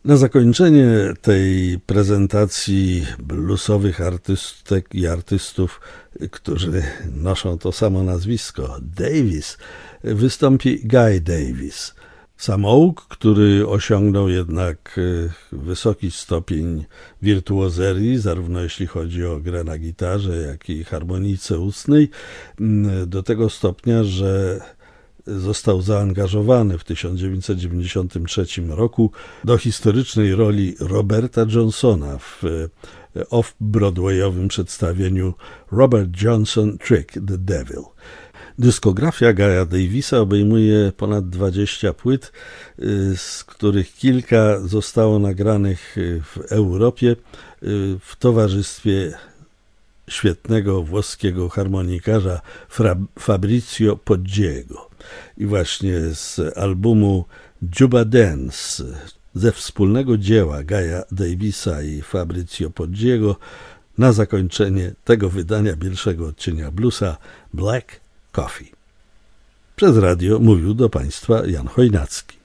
Na zakończenie tej prezentacji bluesowych artystek i artystów, którzy noszą to samo nazwisko, Davis, wystąpi Guy Davis. Samouk, który osiągnął jednak wysoki stopień wirtuozerii, zarówno jeśli chodzi o grę na gitarze, jak i harmonijce ustnej, do tego stopnia, że został zaangażowany w 1993 roku do historycznej roli Roberta Johnsona w off-broadwayowym przedstawieniu Robert Johnson Trick the Devil. Dyskografia Guy'a Davisa obejmuje ponad 20 płyt, z których kilka zostało nagranych w Europie w towarzystwie świetnego włoskiego harmonikarza Fabrizio Poggiego. I właśnie z albumu Juba Dance, ze wspólnego dzieła Guy'a Davisa i Fabrizio Poggiego, na zakończenie tego wydania pierwszego odcienia bluesa Black Coffee. Przez radio mówił do Państwa Jan Chojnacki.